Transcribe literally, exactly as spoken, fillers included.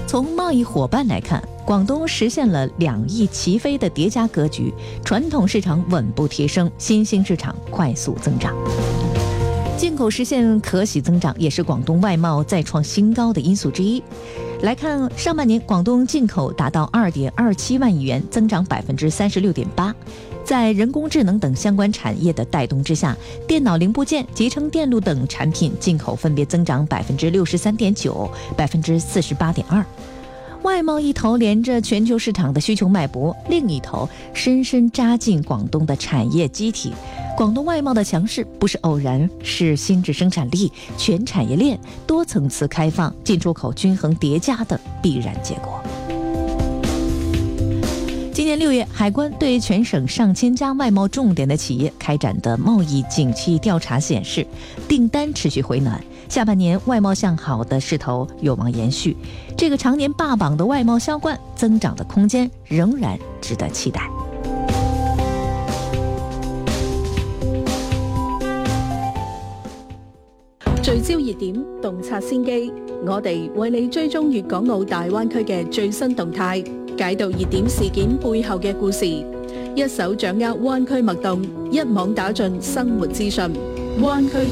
从贸易伙伴来看，广东实现了两翼齐飞的叠加格局，传统市场稳步提升，新兴市场快速增长。进口实现可喜增长，也是广东外贸再创新高的因素之一。来看上半年，广东进口达到二点二七万亿元，增长百分之三十六点八。在人工智能等相关产业的带动之下，电脑零部件、集成电路等产品进口分别增长百分之六十三点九、百分之四十八点二。外贸一头连着全球市场的需求脉搏，另一头深深扎进广东的产业机体。广东外贸的强势不是偶然，是新质生产力、全产业链、多层次开放、进出口均衡叠加的必然结果。今年六月，海关对全省上千家外贸重点的企业开展的贸易景气调查显示，订单持续回暖，下半年外贸向好的势头有望延续。这个常年霸榜的外贸销冠，增长的空间仍然值得期待。 聚焦熱點，洞察先機，我哋為你追蹤粵港澳大灣區嘅最新動態，解讀熱點事件背後嘅故事，一手掌握灣區脈動，一網打盡生活資訊，灣區